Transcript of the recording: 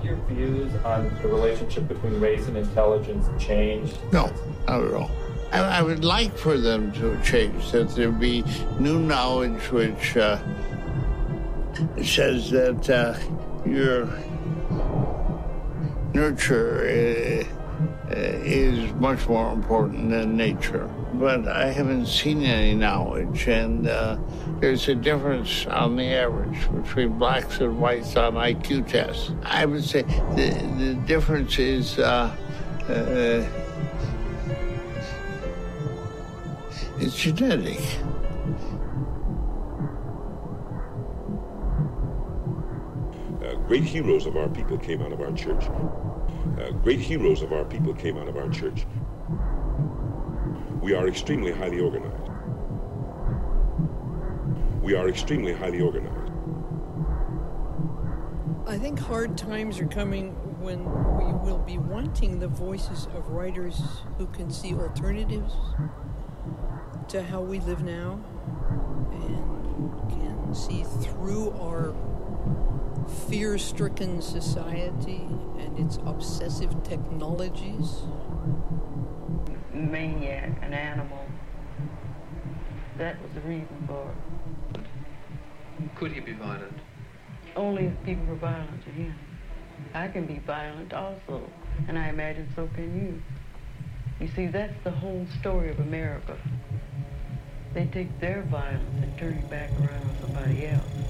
your views on the relationship between race and intelligence changed? No, not at all. I would like for them to change, that there be new knowledge which says that your nurture is much more important than nature. But I haven't seen any knowledge, and there's a difference on the average between blacks and whites on IQ tests. I would say the difference is it's genetic. Great heroes of our people came out of our church. Great heroes of our people came out of our church. We are extremely highly organized. We are extremely highly organized. I think hard times are coming when we will be wanting the voices of writers who can see alternatives to how we live now and can see through our fear-stricken society and its obsessive technologies. Maniac, an animal. That was the reason for it. Could he be violent? Only if people were violent to him. I can be violent also, and I imagine so can you. You see, that's the whole story of America. They take their violence and turn it back around on somebody else.